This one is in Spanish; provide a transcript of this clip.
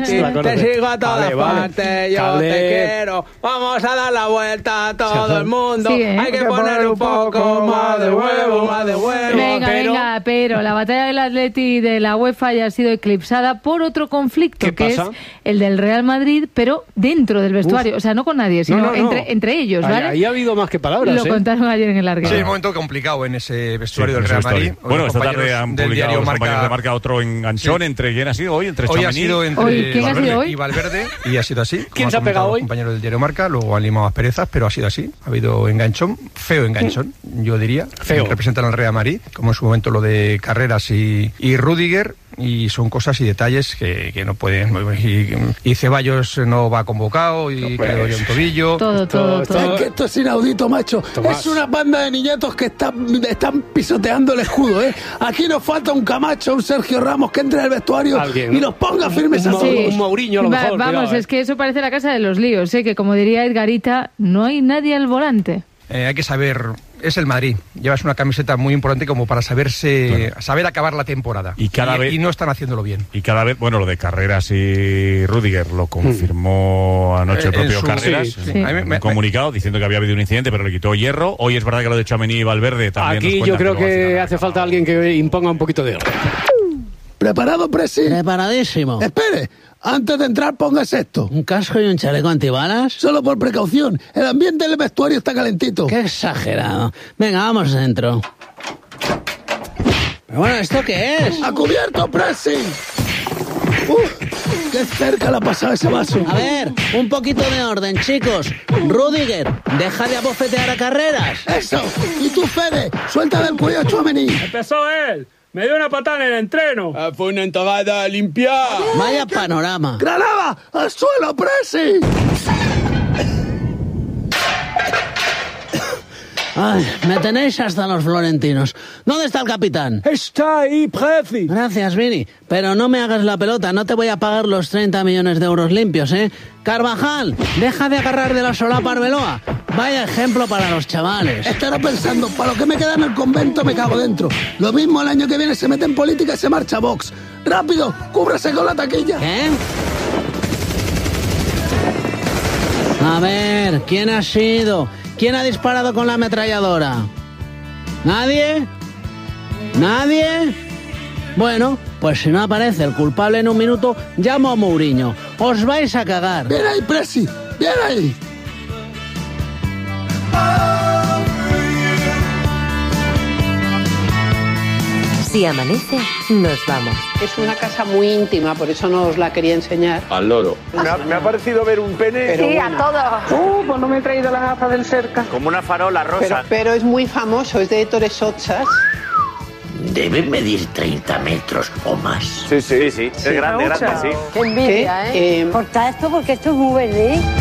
Te sigo a todas partes, yo te quiero. Vamos a dar la vuelta a todo el mundo. Sí, Hay que poner un poco más de huevo, más de huevo. Venga, pero la batalla del Atleti de la UEFA ya ha sido eclipsada por otro conflicto, que es el del Real Madrid, pero dentro del vestuario. O sea, no con nadie, sino entre ellos, ¿vale? Ahí ha habido más que palabras. Lo contaron ayer en el Larguero. Sí, un momento complicado en ese vestuario del Real Madrid. Bueno, esta tarde han publicado los compañeros de Marca otro enganchón. ¿Entre quién ha sido hoy? Entre Tchouaméni. Hoy ha sido entre Valverde y Valverde, y ha sido así. ¿Quién se ha pegado hoy? Compañero del diario Marca, luego han limado asperezas, pero ha sido así. Ha habido enganchón, feo enganchón, yo diría. Feo. Representan al Real Madrid, como en su momento lo de Carreras y Rüdiger, y son cosas y detalles que no pueden. Y Ceballos no va convocado, y creo yo un tobillo. Todo. Es que esto es inaudito, macho. Tomás. Es una banda de niñatos que están pisoteando el escudo, ¿eh? Aquí nos falta un Camacho, un Sergio Ramos que entre al vestuario y nos ponga firmes a todos. Un Mourinho a lo mejor. Vamos, es que eso parece la casa de los líos, ¿eh? Que como diría Edgarita, no hay nadie al volante. Hay que saber, es el Madrid. Llevas una camiseta muy importante como para saber acabar la temporada. Y no están haciéndolo bien. Y cada vez, bueno, lo de Carreras y Rüdiger lo confirmó anoche el propio Carreras. En un comunicado diciendo que había habido un incidente, pero le quitó hierro. Hoy es verdad que lo de Tchouaméni y Valverde también. Aquí yo creo que hace falta alguien que imponga un poquito de orden. ¿Preparado, Presi? Preparadísimo. Espere, antes de entrar póngase esto. ¿Un casco y un chaleco antibalas? Solo por precaución, el ambiente del vestuario está calentito. Qué exagerado. Venga, vamos dentro. Pero bueno, ¿esto qué es? ¡A cubierto, Presi! ¡Qué cerca le ha pasado ese vaso! A ver, un poquito de orden, chicos. Rüdiger, deja de abofetear a Carreras. ¡Eso! Y tú, Fede, suelta del cuello a Tchouaméni. Empezó él. Me dio una patada en el entreno. Fue una entabada limpia. Vaya panorama. ¡Granada! ¡Al suelo, Presi! Ay, me tenéis hasta los florentinos. ¿Dónde está el capitán? Está ahí, Presi. Gracias, Vini. Pero no me hagas la pelota, no te voy a pagar los 30 millones de euros limpios, ¿eh? Carvajal, deja de agarrar de la solapa Arbeloa. Vaya ejemplo para los chavales. Estará pensando, para lo que me queda en el convento me cago dentro. Lo mismo el año que viene se mete en política y se marcha a Vox. ¡Rápido! ¡Cúbrase con la taquilla! ¿Qué? A ver, ¿quién ha sido? ¿Quién ha disparado con la ametralladora? ¿Nadie? ¿Nadie? Bueno, pues si no aparece el culpable en un minuto, llamo a Mourinho. Os vais a cagar. ¡Bien ahí, Presi! ¡Bien ahí! Si amanece, nos vamos. Es una casa muy íntima, por eso no os la quería enseñar. Al loro. Me ha parecido ver un pene. Pero sí, bueno. A todo. Pues no me he traído las gafas del cerca. Como una farola rosa. Pero es muy famoso, es de Ettore Sottsass. Debe medir 30 metros o más. Sí. Es grande, sí. Qué envidia, ¿eh? Corta esto porque esto es muy verde.